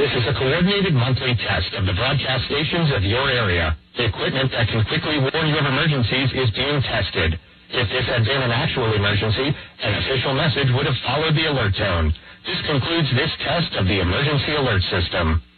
This is a coordinated monthly test of the broadcast stations of your area. The equipment that can quickly warn you of emergencies is being tested. If this had been an actual emergency, an official message would have followed the alert tone. This concludes this test of the emergency alert system.